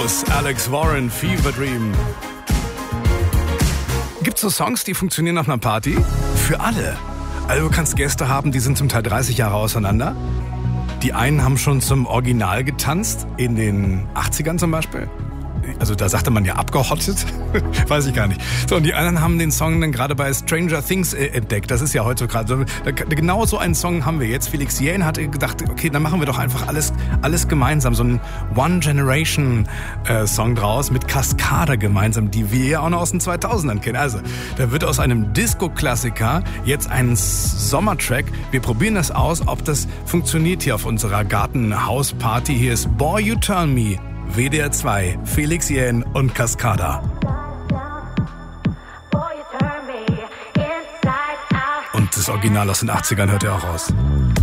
Yes, Alex Warren, Fever Dream. Gibt's so Songs, die funktionieren auf einer Party? Für alle. Also du kannst Gäste haben, die sind zum Teil 30 Jahre auseinander. Die einen haben schon zum Original getanzt, in den 80ern zum Beispiel. Also da sagte man ja abgehottet, weiß ich gar nicht. So, und die anderen haben den Song dann gerade bei Stranger Things entdeckt. Das ist ja heute so gerade. Genau so einen Song haben wir jetzt. Felix Jähn hat gedacht, okay, dann machen wir doch einfach alles gemeinsam. So ein One-Generation-Song draus mit Cascada gemeinsam, die wir ja auch noch aus den 2000ern kennen. Also, da wird aus einem Disco-Klassiker jetzt ein Sommertrack. Wir probieren das aus, ob das funktioniert hier auf unserer Gartenhausparty. Hier ist Boy You Turn Me. WDR 2, Felix Jähn und Cascada. Und das Original aus den 80ern hört ihr auch raus.